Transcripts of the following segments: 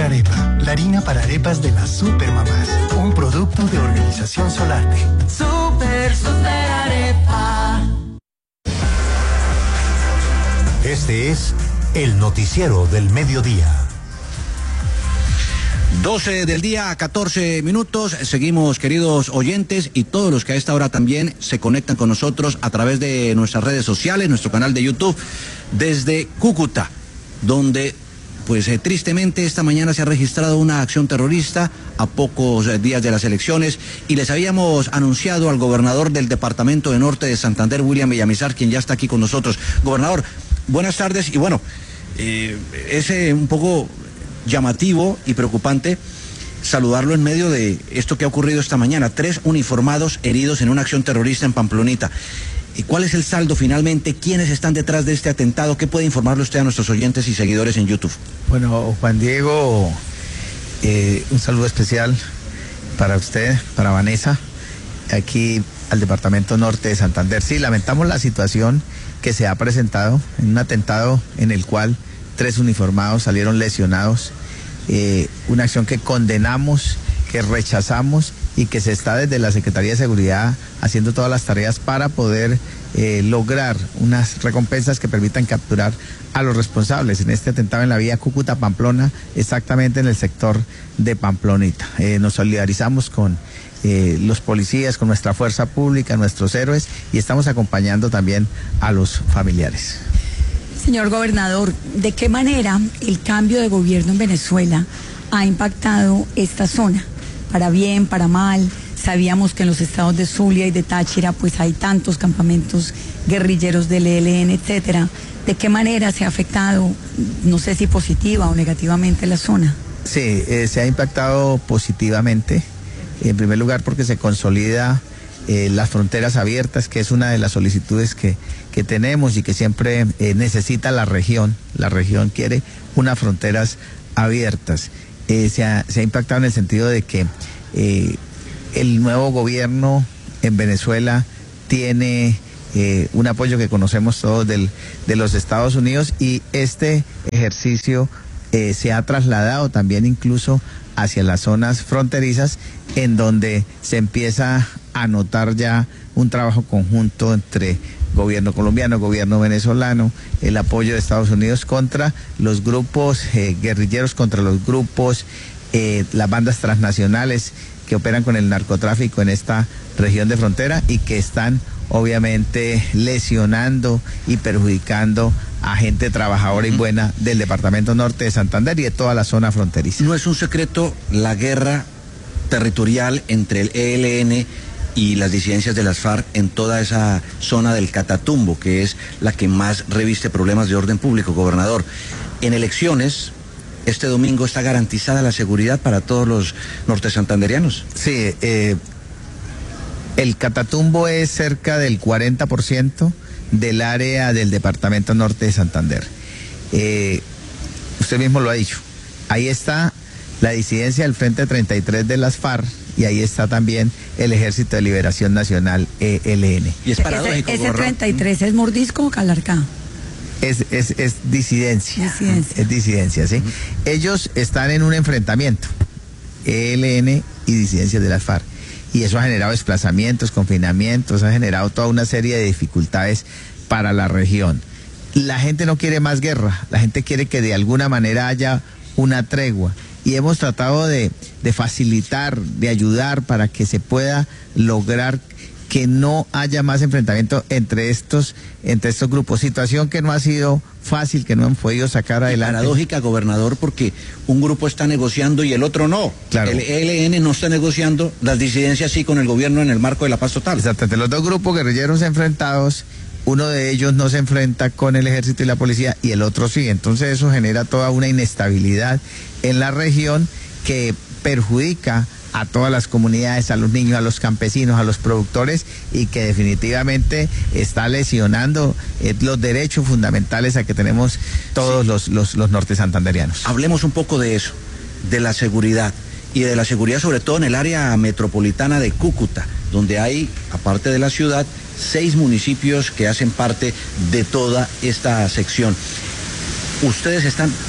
Arepa, la harina para arepas de las supermamás. Un producto de Organización Solarte. Super Arepa. Este es el noticiero del mediodía. 12 del día, 14 minutos. Seguimos, queridos oyentes, y todos los que a esta hora también se conectan con nosotros a través de nuestras redes sociales, nuestro canal de YouTube, desde Cúcuta, donde pues tristemente esta mañana se ha registrado una acción terrorista a pocos días de las elecciones, y les habíamos anunciado al gobernador del departamento de Norte de Santander, William Villamizar, quien ya está aquí con nosotros. Gobernador, buenas tardes. Y bueno, es un poco llamativo y preocupante saludarlo en medio de esto que ha ocurrido esta mañana. 3 uniformados heridos en una acción terrorista en Pamplonita. ¿Y cuál es el saldo finalmente? ¿Quiénes están detrás de este atentado? ¿Qué puede informarle usted a nuestros oyentes y seguidores en YouTube? Bueno, Juan Diego, un saludo especial para usted, para Vanessa, aquí al Departamento Norte de Santander. Sí, lamentamos la situación que se ha presentado en un atentado en el cual 3 uniformados salieron lesionados. Una acción que condenamos, que rechazamos, y que se está desde la Secretaría de Seguridad haciendo todas las tareas para poder lograr unas recompensas que permitan capturar a los responsables en este atentado en la vía Cúcuta-Pamplona, exactamente en el sector de Pamplonita. Nos solidarizamos con los policías, con nuestra fuerza pública, nuestros héroes, y estamos acompañando también a los familiares. Señor gobernador, ¿de qué manera el cambio de gobierno en Venezuela ha impactado esta zona? Para bien, para mal. Sabíamos que en los estados de Zulia y de Táchira pues hay tantos campamentos guerrilleros del ELN, etcétera. ¿De qué manera se ha afectado, no sé si positiva o negativamente, la zona? Sí, se ha impactado positivamente, en primer lugar porque se consolida las fronteras abiertas, que es una de las solicitudes que tenemos y que siempre necesita la región. La región quiere unas fronteras abiertas. Se ha impactado en el sentido de que el nuevo gobierno en Venezuela tiene un apoyo que conocemos todos de los Estados Unidos, y este ejercicio se ha trasladado también incluso hacia las zonas fronterizas, en donde se empieza a notar ya un trabajo conjunto entre gobierno colombiano, gobierno venezolano, el apoyo de Estados Unidos contra los grupos guerrilleros, contra los grupos, las bandas transnacionales que operan con el narcotráfico en esta región de frontera y que están obviamente lesionando y perjudicando a gente trabajadora y buena del Departamento Norte de Santander y de toda la zona fronteriza. No es un secreto la guerra territorial entre el ELN y las disidencias de las FARC en toda esa zona del Catatumbo, que es la que más reviste problemas de orden público, gobernador. En elecciones, este domingo, ¿está garantizada la seguridad para todos los norte santanderianos? Sí, el Catatumbo es cerca del 40% del área del Departamento Norte de Santander. Usted mismo lo ha dicho. Ahí está la disidencia del Frente 33 de las FARC, y ahí está también el Ejército de Liberación Nacional, ELN. Y es paradójico, ¿Ese 33 es Mordisco o Calarcá? Es disidencia. Es disidencia, ¿sí? Ellos están en un enfrentamiento, ELN y disidencias de las FARC. Y eso ha generado desplazamientos, confinamientos, ha generado toda una serie de dificultades para la región. La gente no quiere más guerra, la gente quiere que de alguna manera haya una tregua. Y hemos tratado de facilitar, de ayudar para que se pueda lograr que no haya más enfrentamiento entre estos grupos. Situación que no ha sido fácil, que no han podido sacar adelante. Paradójica, gobernador, porque un grupo está negociando y el otro no. Claro. El ELN no está negociando, las disidencias sí con el gobierno en el marco de la paz total. Exactamente, los dos grupos guerrilleros enfrentados, uno de ellos no se enfrenta con el ejército y la policía y el otro sí. Entonces eso genera toda una inestabilidad en la región que perjudica a todas las comunidades, a los niños, a los campesinos, a los productores, y que definitivamente está lesionando los derechos fundamentales a que tenemos todos los norte santanderianos. Hablemos un poco de eso, de la seguridad, y de la seguridad sobre todo en el área metropolitana de Cúcuta, donde hay, aparte de la ciudad, 6 municipios que hacen parte de toda esta sección. Ustedes están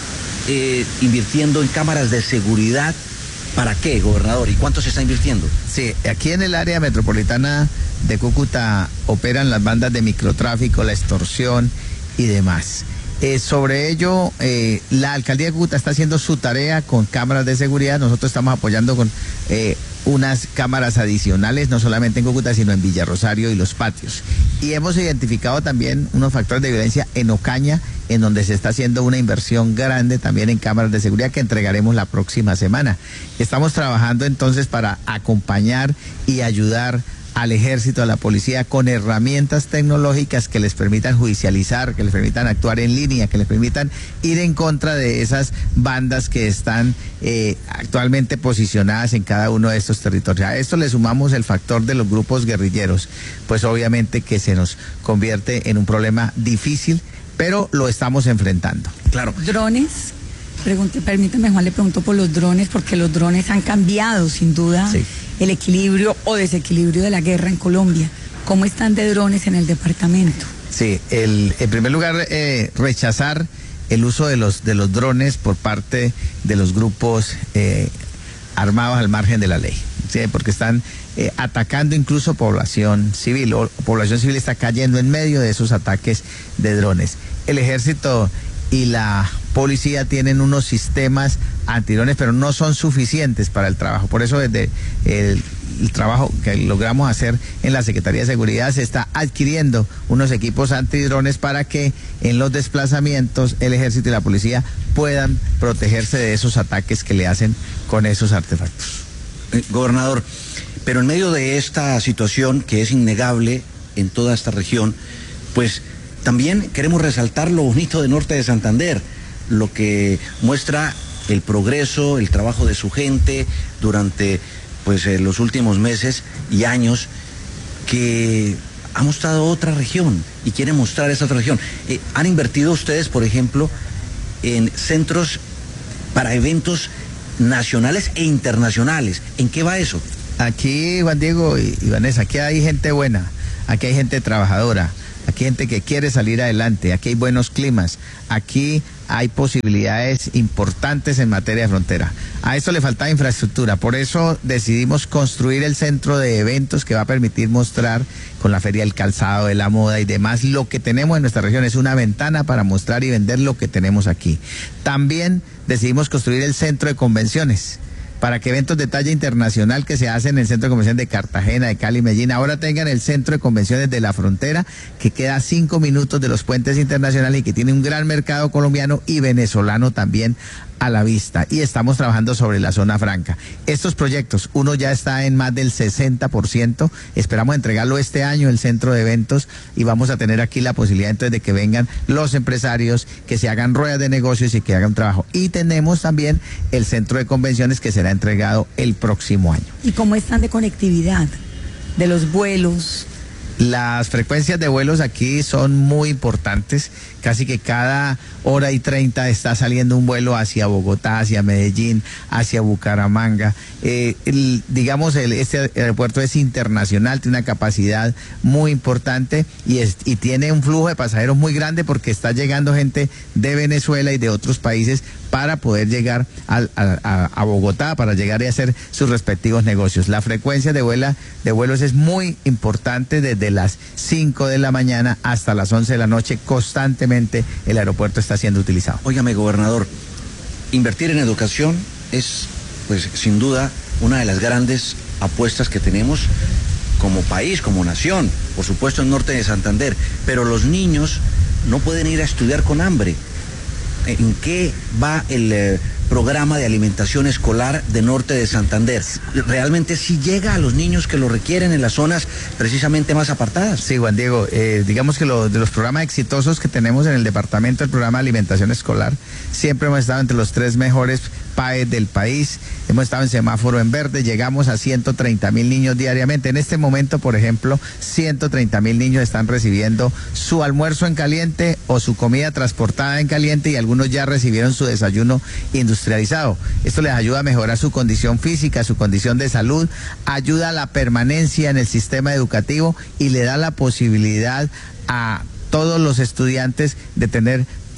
invirtiendo en cámaras de seguridad. ¿Para qué, gobernador? ¿Y cuánto se está invirtiendo? Sí, aquí en el área metropolitana de Cúcuta operan las bandas de microtráfico, la extorsión y demás. Sobre ello, la alcaldía de Cúcuta está haciendo su tarea con cámaras de seguridad. Nosotros estamos apoyando con unas cámaras adicionales, no solamente en Cúcuta, sino en Villarrosario y Los Patios. Y hemos identificado también unos factores de violencia en Ocaña, en donde se está haciendo una inversión grande también en cámaras de seguridad que entregaremos la próxima semana. Estamos trabajando entonces para acompañar y ayudar al ejército, a la policía, con herramientas tecnológicas que les permitan judicializar, que les permitan actuar en línea, que les permitan ir en contra de esas bandas que están actualmente posicionadas en cada uno de estos territorios. A esto le sumamos el factor de los grupos guerrilleros, pues obviamente que se nos convierte en un problema difícil, pero lo estamos enfrentando. Claro. Drones. Permítame, Juan, le pregunto por los drones, porque los drones han cambiado, sin duda, sí, el equilibrio o desequilibrio de la guerra en Colombia. ¿Cómo están de drones en el departamento? Sí, en primer lugar, rechazar el uso de los drones por parte de los grupos armados al margen de la ley, ¿sí? Porque están atacando incluso población civil, o población civil está cayendo en medio de esos ataques de drones. El ejército y la policía tienen unos sistemas antidrones, pero no son suficientes para el trabajo. Por eso desde el trabajo que logramos hacer en la Secretaría de Seguridad se está adquiriendo unos equipos antidrones para que en los desplazamientos el ejército y la policía puedan protegerse de esos ataques que le hacen con esos artefactos. Gobernador, pero en medio de esta situación que es innegable en toda esta región, pues también queremos resaltar lo bonito de Norte de Santander, lo que muestra el progreso, el trabajo de su gente durante los últimos meses y años, que ha mostrado otra región y quiere mostrar esa otra región. ¿Han invertido ustedes, por ejemplo, en centros para eventos nacionales e internacionales? ¿En qué va eso? Aquí, Juan Diego y Vanessa, aquí hay gente buena, aquí hay gente trabajadora, aquí hay gente que quiere salir adelante, aquí hay buenos climas, aquí hay posibilidades importantes en materia de frontera. A esto le falta infraestructura, por eso decidimos construir el centro de eventos que va a permitir mostrar con la Feria del Calzado, de la Moda y demás lo que tenemos en nuestra región. Es una ventana para mostrar y vender lo que tenemos aquí. También decidimos construir el centro de convenciones, para que eventos de talla internacional que se hacen en el Centro de Convenciones de Cartagena, de Cali, Medellín, ahora tengan el Centro de Convenciones de la Frontera, que queda a 5 minutos de los puentes internacionales y que tiene un gran mercado colombiano y venezolano también a la vista. Y estamos trabajando sobre la zona franca. Estos proyectos, uno ya está en más del 60%, esperamos entregarlo este año, el centro de eventos, y vamos a tener aquí la posibilidad entonces de que vengan los empresarios, que se hagan ruedas de negocios y que hagan trabajo. Y tenemos también el centro de convenciones que será entregado el próximo año. ¿Y cómo están de conectividad? De los vuelos. Las frecuencias de vuelos aquí son muy importantes, casi que cada hora y 30 está saliendo un vuelo hacia Bogotá, hacia Medellín, hacia Bucaramanga. Este aeropuerto es internacional, tiene una capacidad muy importante y tiene un flujo de pasajeros muy grande porque está llegando gente de Venezuela y de otros países para poder llegar a Bogotá, para llegar y hacer sus respectivos negocios. La frecuencia de vuelos es muy importante, desde las 5 de la mañana hasta las 11 de la noche, constantemente el aeropuerto está siendo utilizado. Óigame, gobernador, invertir en educación es, sin duda, una de las grandes apuestas que tenemos como país, como nación, por supuesto en Norte de Santander, pero los niños no pueden ir a estudiar con hambre. ¿En qué va el programa de alimentación escolar de Norte de Santander? ¿Realmente sí llega a los niños que lo requieren en las zonas precisamente más apartadas? Sí, Juan Diego, digamos que de los programas exitosos que tenemos en el departamento, el programa de alimentación escolar, siempre hemos estado entre los 3 mejores PAES del país, hemos estado en semáforo en verde, llegamos a 130,000 niños diariamente. En este momento, por ejemplo, 130,000 niños están recibiendo su almuerzo en caliente o su comida transportada en caliente, y algunos ya recibieron su desayuno industrializado. Esto les ayuda a mejorar su condición física, su condición de salud, ayuda a la permanencia en el sistema educativo y le da la posibilidad a todos los estudiantes de tener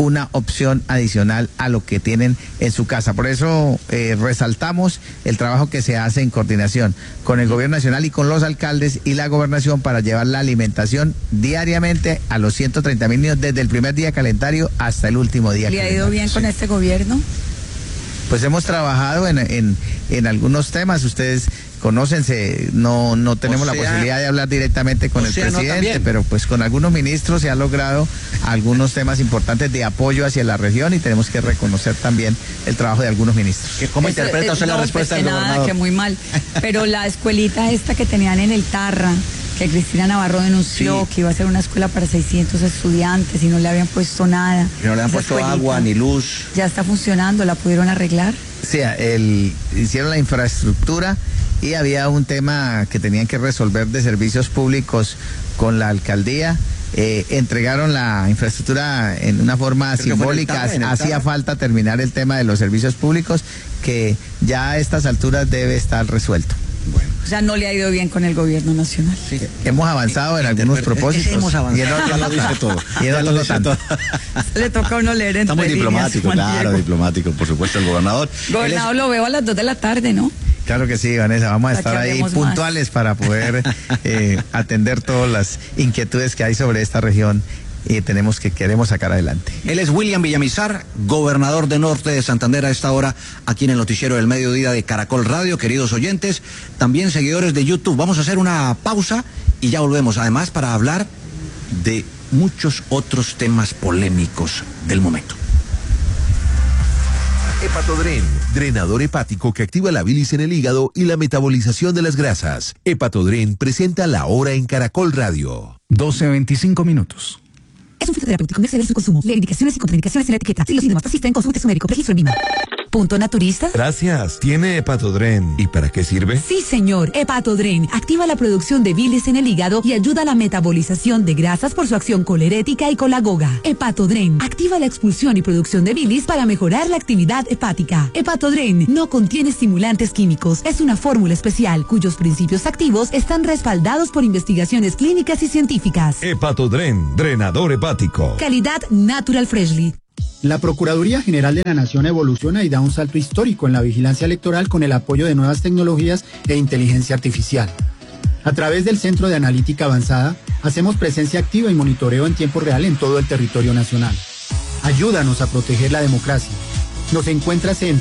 una opción adicional a lo que tienen en su casa. Por eso resaltamos el trabajo que se hace en coordinación con el gobierno nacional y con los alcaldes y la gobernación para llevar la alimentación diariamente a los 130.000 niños desde el primer día calendario hasta el último día calendario. ¿Le ha ido bien con este gobierno? Pues hemos trabajado en algunos temas, ustedes conocen, no tenemos la posibilidad de hablar directamente con el presidente, pero pues con algunos ministros se ha logrado algunos temas importantes de apoyo hacia la región y tenemos que reconocer también el trabajo de algunos ministros. ¿Cómo interpreta usted la respuesta del gobernador? Que muy mal, pero la escuelita esta que tenían en el Tarra, que Cristina Navarro denunció que iba a ser una escuela para 600 estudiantes y no le habían puesto nada. Y no le han puesto agua ni luz. ¿Ya está funcionando? ¿La pudieron arreglar? Sí, hicieron la infraestructura y había un tema que tenían que resolver de servicios públicos con la alcaldía. Entregaron la infraestructura en una forma simbólica. Hacía falta terminar el tema de los servicios públicos, que ya a estas alturas debe estar resuelto. Bueno. O sea, no le ha ido bien con el gobierno nacional. Sí. Hemos avanzado en algunos propósitos. Hemos avanzado. Y en otros lo dice todo. Y en otros no tanto. Le toca a uno leer entre Está muy diplomático, líneas, diplomático, por supuesto, el gobernador. Gobernador, lo veo a las 2 de la tarde, ¿no? Claro que sí, Vanessa, vamos a estar ahí puntuales para poder atender todas las inquietudes que hay sobre esta región y queremos sacar adelante. Él es William Villamizar, gobernador de Norte de Santander, a esta hora aquí en el noticiero del mediodía de Caracol Radio. Queridos oyentes, también seguidores de YouTube, vamos a hacer una pausa y ya volvemos, además para hablar de muchos otros temas polémicos del momento. Hepatodren, drenador hepático que activa la bilis en el hígado y la metabolización de las grasas. Hepatodren presenta La Hora en Caracol Radio. 12:25. Es un fitoterapéutico, no exceder su consumo. Leer indicaciones y contraindicaciones en la etiqueta. Si los síntomas persisten, consulte su médico. Registro en Lima. ¿Punto naturista? Gracias. ¿Tiene Hepatodren? ¿Y para qué sirve? Sí, señor. Hepatodren activa la producción de bilis en el hígado y ayuda a la metabolización de grasas por su acción colerética y colagoga. Hepatodren activa la expulsión y producción de bilis para mejorar la actividad hepática. Hepatodren no contiene estimulantes químicos. Es una fórmula especial cuyos principios activos están respaldados por investigaciones clínicas y científicas. Hepatodren, drenador hepático. Calidad Natural Freshly. La Procuraduría General de la Nación evoluciona y da un salto histórico en la vigilancia electoral con el apoyo de nuevas tecnologías e inteligencia artificial. A través del Centro de Analítica Avanzada, hacemos presencia activa y monitoreo en tiempo real en todo el territorio nacional. Ayúdanos a proteger la democracia. Nos encuentras en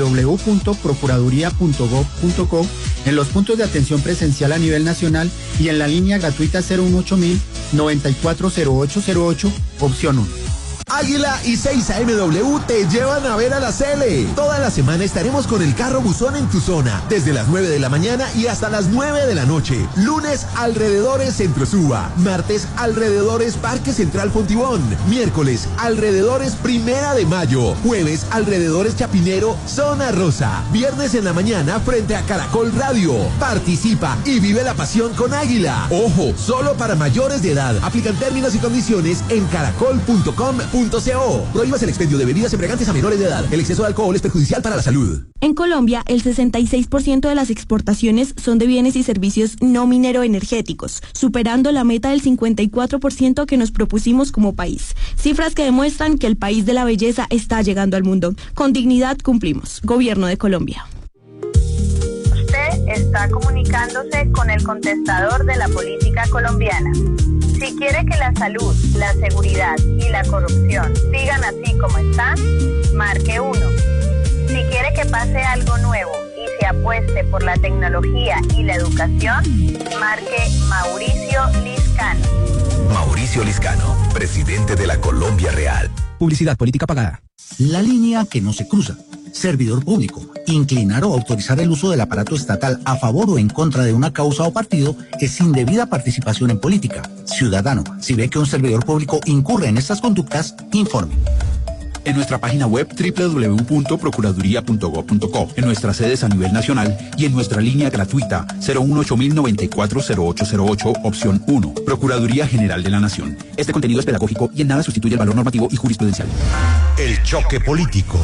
www.procuraduría.gov.co, en los puntos de atención presencial a nivel nacional y en la línea gratuita 018.000 940808, opción 1. Águila y 6AMW te llevan a ver a la Cele. Toda la semana estaremos con el carro buzón en tu zona, desde las 9 de la mañana y hasta las 9 de la noche. Lunes, alrededores Centro Suba. Martes, alrededores Parque Central Fontibón. Miércoles, alrededores Primera de Mayo. Jueves, alrededores Chapinero, Zona Rosa. Viernes en la mañana, frente a Caracol Radio. Participa y vive la pasión con Águila. Ojo, solo para mayores de edad. Aplican términos y condiciones en caracol.com.co. Prohíbas el expendio de bebidas embriagantes a menores de edad. El exceso de alcohol es perjudicial para la salud. En Colombia, el 66% de las exportaciones son de bienes y servicios no mineroenergéticos, superando la meta del 54% que nos propusimos como país. Cifras que demuestran que el país de la belleza está llegando al mundo. Con dignidad cumplimos. Gobierno de Colombia. Usted está comunicándose con el contestador de la política colombiana. Si quiere que la salud, la seguridad y la corrupción sigan así como están, marque 1. Si quiere que pase algo nuevo y se apueste por la tecnología y la educación, marque Mauricio Liscano. Mauricio Liscano, presidente de la Colombia Real. Publicidad política pagada. La línea que no se cruza. Servidor público. Inclinar o autorizar el uso del aparato estatal a favor o en contra de una causa o partido es indebida participación en política. Ciudadano, si ve que un servidor público incurre en estas conductas, informe. En nuestra página web www.procuraduría.gov.co, en nuestras sedes a nivel nacional y en nuestra línea gratuita 018-094-0808, opción 1. Procuraduría General de la Nación. Este contenido es pedagógico y en nada sustituye el valor normativo y jurisprudencial. El choque político.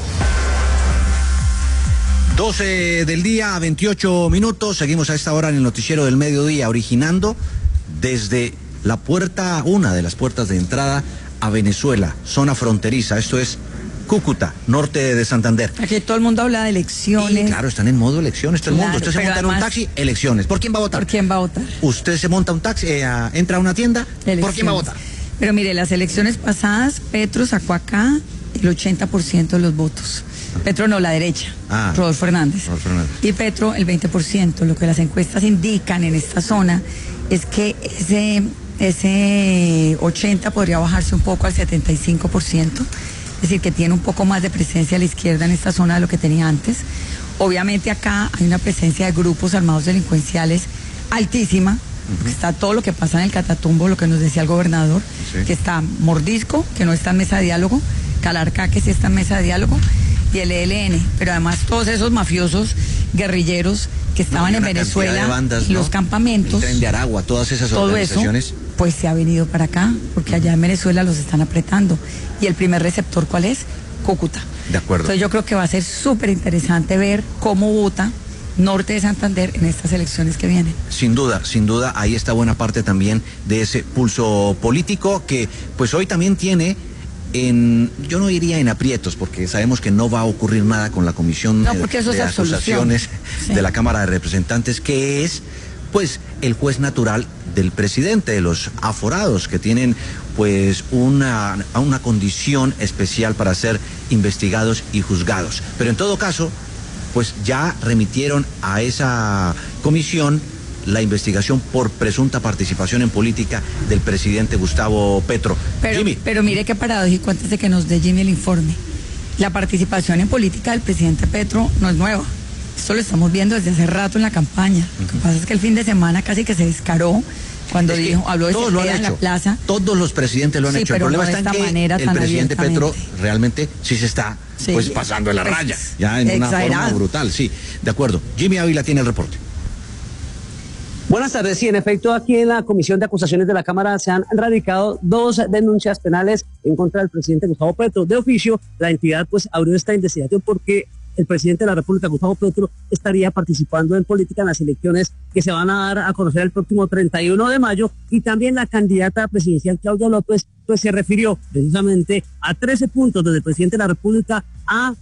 12 del día, 28 minutos. Seguimos a esta hora en el noticiero del mediodía, originando desde la puerta, una de las puertas de entrada a Venezuela, zona fronteriza, esto es Cúcuta, norte de Santander. Aquí todo el mundo habla de elecciones. Y claro, están en modo elecciones todo el mundo. Usted se monta en un taxi, elecciones. ¿Por quién va a votar? ¿Por quién va a votar? Usted se monta un taxi, entra a una tienda, ¿por quién va a votar? Pero mire, las elecciones pasadas, Petro sacó acá el 80% de los votos. Petro no, la derecha, Rodolfo Hernández. Y Petro el 20%. Lo que las encuestas indican en esta zona es que ese 80 podría bajarse un poco al 75%. Es decir, que tiene un poco más de presencia a la izquierda en esta zona de lo que tenía antes. Obviamente acá hay una presencia de grupos armados delincuenciales altísima. Está todo lo que pasa en el Catatumbo, lo que nos decía el gobernador, que está Mordisco, que no está en mesa de diálogo, Calarcá, que sí está en mesa de diálogo, y el ELN. Pero además todos esos mafiosos guerrilleros que estaban en Venezuela, bandas, los campamentos, el Tren de Aragua, todas esas todo organizaciones. Eso, pues se ha venido para acá, porque allá en Venezuela los están apretando. Y el primer receptor, ¿cuál es? Cúcuta. De acuerdo. Entonces yo creo que va a ser súper interesante ver cómo vota norte de Santander en estas elecciones que vienen. Sin duda, ahí está buena parte también de ese pulso político que pues hoy también tiene yo no diría en aprietos, porque sabemos que no va a ocurrir nada con la Comisión de Acusaciones de la Cámara de Representantes, que es pues el juez natural del presidente, de los aforados que tienen pues una condición especial para ser investigados y juzgados. Pero en todo caso, pues ya remitieron a esa comisión la investigación por presunta participación en política del presidente Gustavo Petro. Pero mire qué paradójico, antes de que nos dé Jimmy el informe. La participación en política del presidente Petro no es nueva. Esto lo estamos viendo desde hace rato en la campaña. Lo que pasa es que el fin de semana casi que se descaró cuando habló de Cepeda en la plaza. Todos los presidentes lo han hecho. El problema está en que el presidente Petro realmente sí se está pues pasando en la raya, ya en una forma brutal. Sí, de acuerdo. Jimmy Ávila tiene el reporte. Buenas tardes. Sí, en efecto, aquí en la Comisión de Acusaciones de la Cámara se han radicado 2 denuncias penales en contra del presidente Gustavo Petro. De oficio, la entidad pues abrió esta investigación porque el presidente de la República, Gustavo Petro, estaría participando en política en las elecciones que se van a dar a conocer el próximo 31 de mayo, y también la candidata presidencial Claudia López pues se refirió precisamente a 13 puntos desde el presidente de la República a